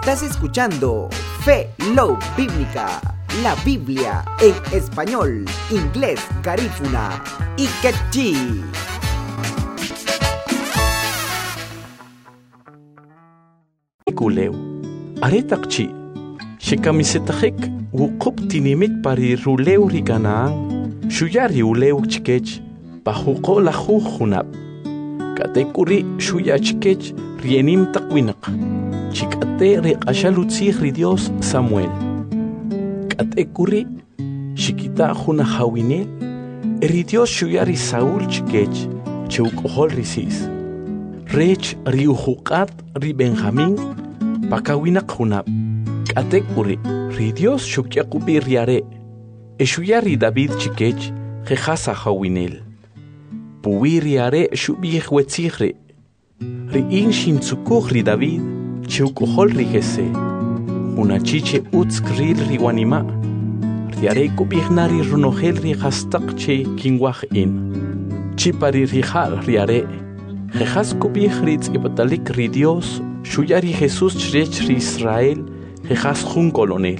Estás escuchando Fe Love Bíblica, la Biblia en español, inglés, garífuna y quechí. Kuleu, aretakchi, shekamisetajek, wukup tinimit pari ruleu riganaan, shuyari uleu chikech, bajuko la jujunab. Katekuri shuya chikech, rienim takwinak, chikate riqashalutzih ri Dios Samuel. Katekuri, shikita juna hawinel, ri Dios shuyari Saúl chikech, cheukohol risis. Rech ri ujukat ri Benjamín, pakawinak junab. Katekuri, ri Dios shukyakubi riare, eshuyari David chikech, jejasa hawinel. Puwi riare shubih wetzihre, ri inshin tzukuh ri David, cheukohol ri Jese. Unachiche utzkril ri wanima, riare kubihnari runohel ri hastak che kingwah in. Chipari rihal riare, jejas kubih ritz ibatalik ri Dios, shuyari Jesús chrech ri Israel, jejas jun colonel.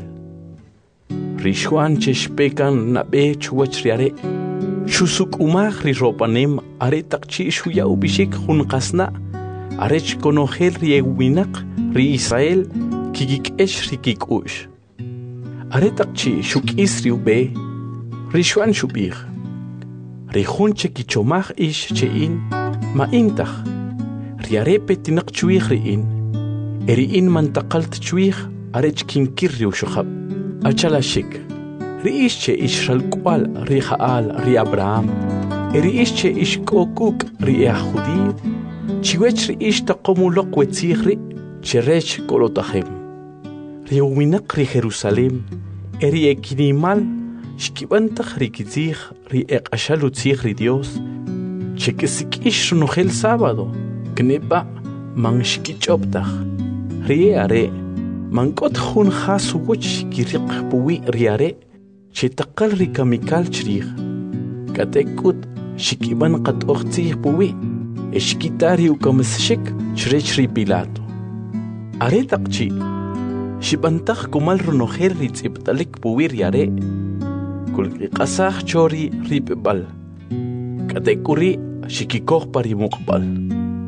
Rishuan cheshpekan nabe chuwach riare, shusuk umah ri ropanem, aretakchi shuya ubishik jun kasna, arech konohel ri ewinak ri Israel, kigikesh ri kikush. Aretakchi shuk isri ube, rishuan shubih. Rihun chekichomah ish chein, ma intach. Riarepe tinak chuih riin. Eriin mantakalt chuih, arech kinkir riushukab. Achalashik. Riish che ishral kwal ri Jaal ri Abraham. Eriish che ish kokuk ri Yahudi. Chiwech riish taqomulok wetzihri, cherech kolotahem. Riuwinak ri Jerusalem. Eri ekinimal, shkibantach ri kizih ri eqashalutzih ri Dios. Chekesik ish runohel sábado. Knepa man shkichoptach. Riare, man kot jun hasu wuch kirik puwi riare, chetakal rikamikal chrih. Katekut shikiban kat ochtzih puwi, eshkitari ukamsshik chrech ri Pilato. Aretakchi, shibantach kumal runohel ritziptalik puwi riare, kulqasach chori ripbal. Katekuri shikikoh pari mukbal.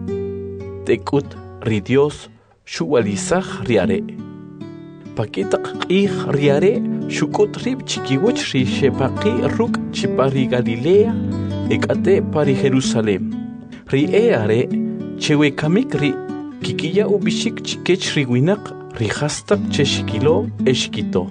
Tekut ri Dios shuwalizach riare. Pakitak qih riare shukut rib chikiwach ri shepaqi ruk chipari Galilea ekate pari Jerusalem. Ri eare chewe kamik ri kikiya ubishik chikech ri winak ri hastak cheshikilo eshkito.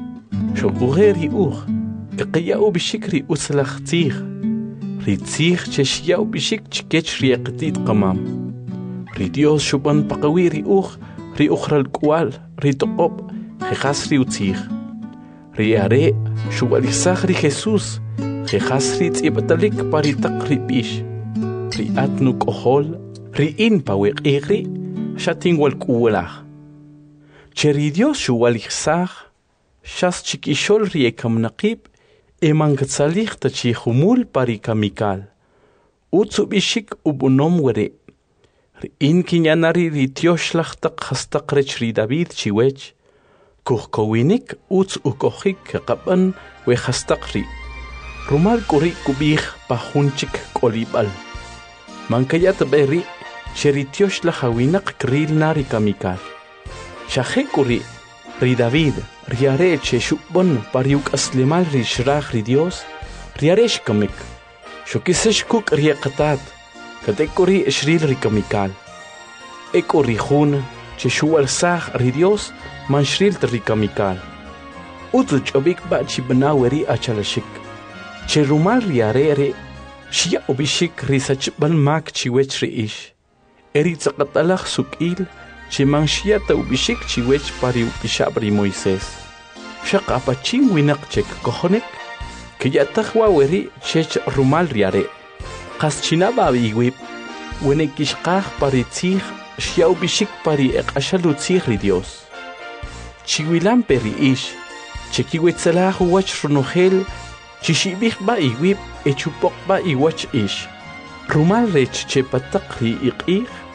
Shokuhe ri kakiya ubishik ri uslachtzih. Ri tzih cheshiya ubishik chikech ri eqtit qamam. Ri Dios shuban pakawi ri ukhral kwal, ri toqop, jejas ri utzih. Ri are, shubalizach ri Jesús, jejas ri tzibatalik paritak ri pish. Ri atnu kohol, ri in pawek igri, shatin wal kuwalach. Che ri Dios shubalizach, shas chikishol ri ekamnaqib, emangatzalich tachihumul parikamikal. Utsubishik ubunom were. In kinyanari ri tioshlachtak hastakrech ri David chiwech, kuhkowinik utz ukohik kapan we hastakri. Rumal kuri kubih pahunchik kolibal. Mankayat beri cheri tioshlahawinak kril nari kamikal. Shahe kuri ri David riare che shubon pariuk aslimal ri shrach ri Dios, riaresh kamik. Shokisesh kuk riaqatat. Katekuri shril rikamikal. Eko rijun, cheshual sah ri Dios, man shril rikamikal. Utu chobik ba chibnaweri achalashik. Cherumal riarere, shia obishik risachban mak chiwech riish. Eritzakatalach sukil, cheman shia ta ubishik chiwech pari upishabri Moises. Shak apachim winak chek kohonek, kiyatahwa weri chech rumal riare. Qaschinaba biwib, wenekishqaj paritzij, xiaw bishik pari eqashalutzij ri Dios. Chiwilan peri ish, chekiwetzalaj wach runohel, chishibij ba iwib, echupok ba iwach ish. Rumal rech chepatak ri iqij,